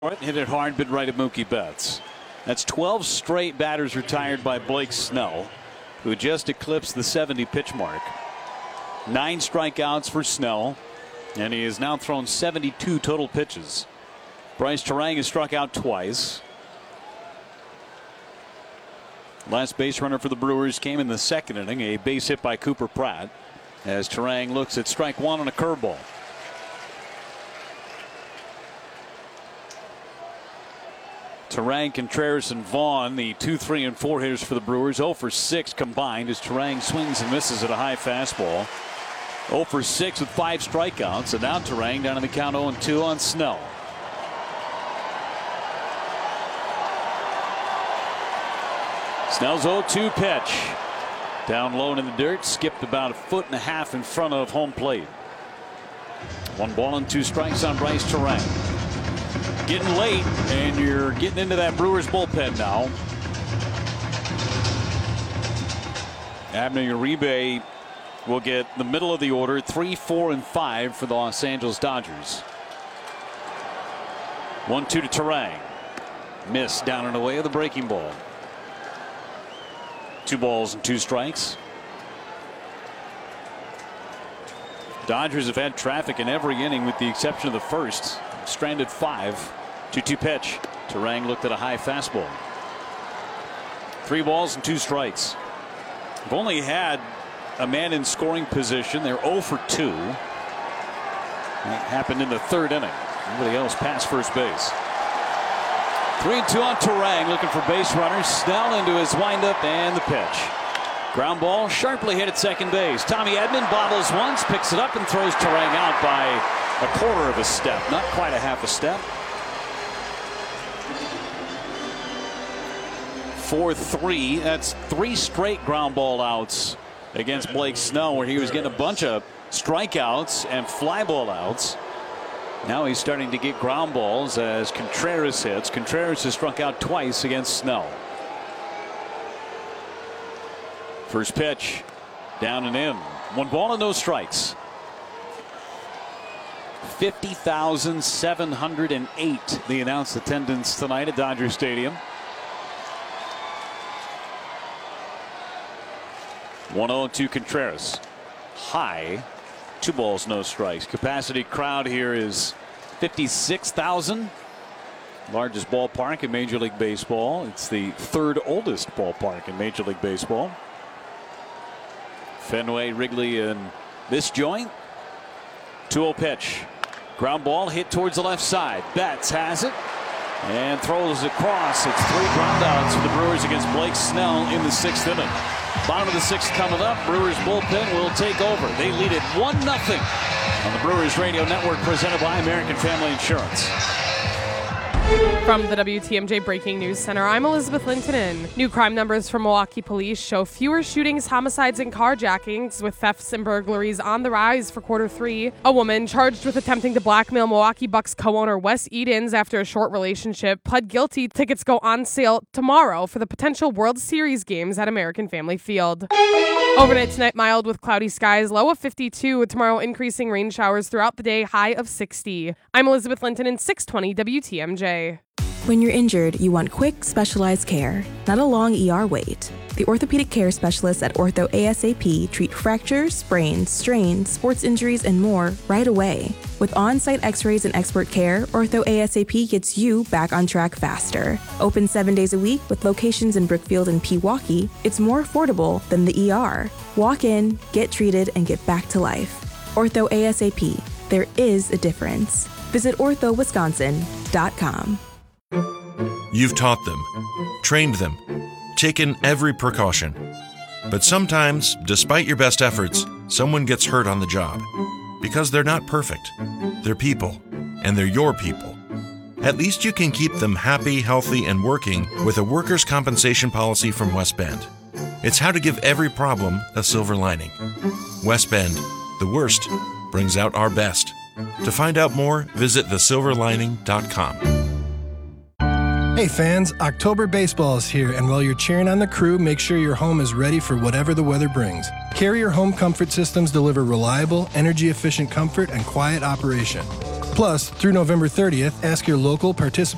Hit it hard, but right at Mookie Betts. That's 12 straight batters retired by Blake Snell, who just eclipsed the 70 pitch mark. 9 strikeouts for Snell, and he has now thrown 72 total pitches. Bryce Turang has struck out twice. Last base runner for the Brewers came in the second inning, a base hit by Cooper Pratt, as Turang looks at strike one on a curveball. Turang, Contreras, and Vaughn, the 2, 3, and 4 hitters for the Brewers. 0 for 6 combined as Turang swings and misses at a high fastball. 0 for 6 with 5 strikeouts, and now Turang down in the count 0-2 on Snell. Snell's 0-2 pitch. Down low and in the dirt, skipped about 1.5 feet in front of home plate. 1 ball and 2 strikes on Bryce Turang. Getting late, and you're getting into that Brewers bullpen now. Abner Uribe will get the middle of the order, 3, 4, and 5 for the Los Angeles Dodgers. 1-2 to Turang. Miss down and away with the breaking ball. 2 balls and 2 strikes. Dodgers have had traffic in every inning with the exception of the first. Stranded 5. 2-2 pitch. Turang looked at a high fastball. 3 balls and 2 strikes. They've only had a man in scoring position. They're 0 for 2. That happened in the 3rd inning. Everybody else past first base. 3-2 on Turang, looking for base runners. Snell into his windup and the pitch. Ground ball sharply hit at second base. Tommy Edman bobbles once, picks it up, and throws Turang out by a quarter of a step, not quite a half a step. 4-3. That's 3 straight ground ball outs against Blake Snell, where he was getting a bunch of strikeouts and fly ball outs. Now he's starting to get ground balls as Contreras hits. Contreras has struck out twice against Snell. First pitch, down and in. 1 ball and no strikes. 50,708 the announced attendance tonight at Dodger Stadium. 1-0 to Contreras. High. 2 balls, no strikes. Capacity crowd here is 56,000. Largest ballpark in Major League Baseball. It's the 3rd oldest ballpark in Major League Baseball. Fenway, Wrigley, and this joint. 2-0 pitch. Ground ball hit towards the left side. Betts has it and throws across. It's 3 ground outs for the Brewers against Blake Snell in the 6th inning. Bottom of the 6th coming up. Brewers bullpen will take over. They lead it 1-0 on the Brewers Radio Network, presented by American Family Insurance. From the WTMJ Breaking News Center, I'm Elizabeth Lintonen. New crime numbers from Milwaukee police show fewer shootings, homicides, and carjackings, with thefts and burglaries on the rise for Q3. A woman charged with attempting to blackmail Milwaukee Bucks co-owner Wes Edens after a short relationship pled guilty. Tickets go on sale tomorrow for the potential World Series games at American Family Field. Overnight tonight, mild with cloudy skies, low of 52, with tomorrow increasing rain showers throughout the day, high of 60. I'm Elizabeth Lintonen, 620 WTMJ. When you're injured, you want quick, specialized care, not a long ER wait. The orthopedic care specialists at Ortho ASAP treat fractures, sprains, strains, sports injuries, and more right away. With on-site x-rays and expert care, Ortho ASAP gets you back on track faster. Open 7 days a week with locations in Brookfield and Pewaukee, it's more affordable than the ER. Walk in, get treated, and get back to life. Ortho ASAP. There is a difference. Visit orthowisconsin.com. You've taught them, trained them, taken every precaution. But sometimes, despite your best efforts, someone gets hurt on the job. Because they're not perfect. They're people, and they're your people. At least you can keep them happy, healthy, and working with a workers' compensation policy from West Bend. It's how to give every problem a silver lining. West Bend, the worst brings out our best. To find out more, visit thesilverlining.com. Hey fans, October baseball is here, and while you're cheering on the crew, make sure your home is ready for whatever the weather brings. Carrier Home Comfort Systems deliver reliable, energy-efficient comfort and quiet operation. Plus, through November 30th, ask your local participating